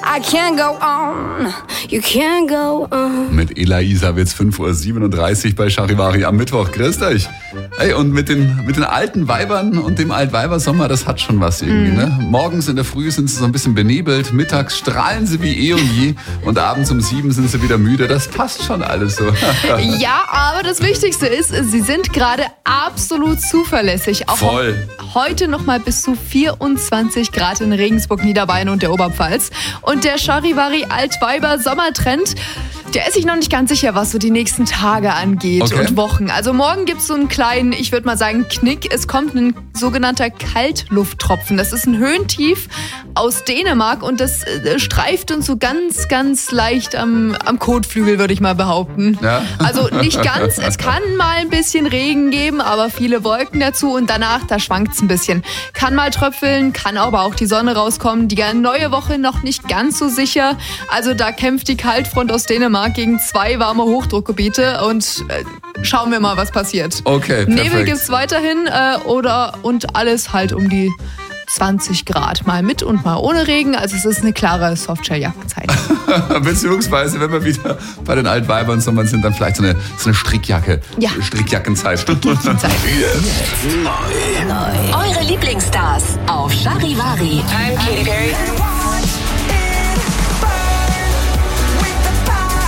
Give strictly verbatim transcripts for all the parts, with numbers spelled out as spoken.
I can't go on, you can't go on. Mit Elaisa wird's fünf Uhr siebenunddreißig bei Charivari am Mittwoch. Grüßt euch. Hey, und mit den, mit den alten Weibern und dem Altweibersommer, das hat schon was irgendwie, mm. ne? Morgens in der Früh sind sie so ein bisschen benebelt, mittags strahlen sie wie eh und je und abends um sieben sind sie wieder müde. Das passt schon alles so. Ja, aber das Wichtigste ist, sie sind gerade absolut zuverlässig. Auch Voll. Heute nochmal bis zu vierundzwanzig Grad in Regensburg, Niederbayern und der Oberpfalz. Und der Charivari Altweiber Sommertrend, der ist sich noch nicht ganz sicher, was so die nächsten Tage angeht okay. und Wochen. Also morgen gibt's so einen kleinen, ich würde mal sagen, Knick. Es kommt ein sogenannter Kaltlufttropfen. Das ist ein Höhentief aus Dänemark und das äh, streift uns so ganz, ganz leicht am, am Kotflügel, würde ich mal behaupten. Ja. Also nicht ganz. Es kann mal ein bisschen Regen geben, aber viele Wolken dazu und danach, da schwankt's ein bisschen. Kann mal tröpfeln, kann aber auch die Sonne rauskommen. Die neue Woche noch nicht ganz so sicher. Also da kämpft die Kaltfront aus Dänemark gegen zwei warme Hochdruckgebiete und äh, schauen wir mal, was passiert. Okay, perfekt. Nebel gibt's weiterhin äh, oder und alles halt um die zwanzig Grad. Mal mit und mal ohne Regen. Also es ist eine klare Softshell-Jackenzeit. Beziehungsweise, wenn wir wieder bei den Altweibern sind, dann vielleicht so eine, so eine Strickjacke. Ja. Strickjackenzeit. Strickjackenzeit. Neu. Neu. Eure Lieblingsstars auf Charivari. I'm Katy Perry.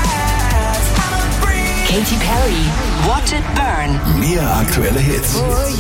Katy Perry, Watch It Burn. Mehr aktuelle Hits.